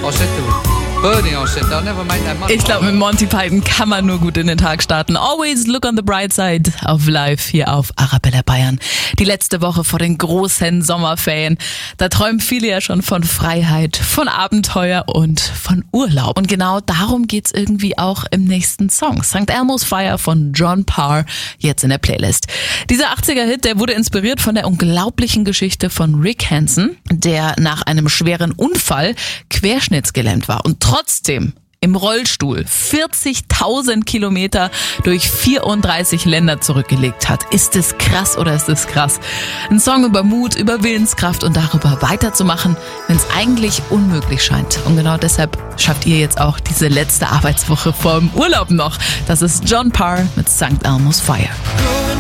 Ich glaube, mit Monty Python kann man nur gut in den Tag starten. Always look on the bright side auf Live hier auf Arabella Bayern. Die letzte Woche vor den großen Sommerferien. Da träumen viele ja schon von Freiheit, von Abenteuer und von Urlaub. Und genau darum geht's irgendwie auch im nächsten Song. St. Elmo's Fire von John Parr, jetzt in der Playlist. Dieser 80er-Hit, der wurde inspiriert von der unglaublichen Geschichte von Rick Hansen, der nach einem schweren Unfall querschnittsgelähmt war und trotzdem im Rollstuhl 40.000 Kilometer durch 34 Länder zurückgelegt hat. Ist es krass oder ist es krass? Ein Song über Mut, über Willenskraft und darüber weiterzumachen, wenn es eigentlich unmöglich scheint. Und genau deshalb schafft ihr jetzt auch diese letzte Arbeitswoche vorm Urlaub noch. Das ist John Parr mit St. Elmo's Fire.